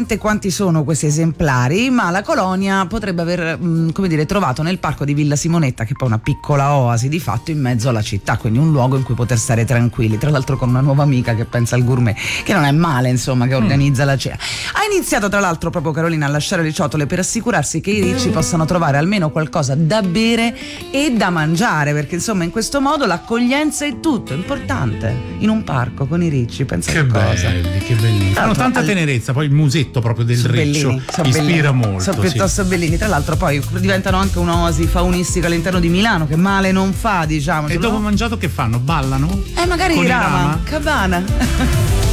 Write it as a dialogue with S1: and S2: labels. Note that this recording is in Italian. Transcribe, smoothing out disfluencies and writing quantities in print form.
S1: esattamente quanti sono questi esemplari, ma la colonia potrebbe aver trovato nel parco di Villa Simonetta, che poi è una piccola oasi di fatto in mezzo alla città, quindi un luogo in cui poter stare tranquilli, tra l'altro con una nuova amica che pensa al gourmet, che non è male, insomma, che organizza la cena. Ha iniziato tra l'altro proprio Carolina a lasciare le ciotole per assicurarsi che i ricci possano trovare almeno qualcosa da bere e da mangiare, perché insomma in questo modo l'accoglienza è tutto, è importante in un parco con i ricci, pensa che cosa.
S2: Che belli. Hanno tanta tenerezza, poi il musetto proprio del riccio ispira molto.
S1: Sono piuttosto bellini, tra l'altro poi diventano anche un'oasi faunistica all'interno di Milano, che male non fa, diciamo.
S2: E dopo mangiato che fanno? Ballano?
S1: Magari
S2: con
S1: Rama, Cabana.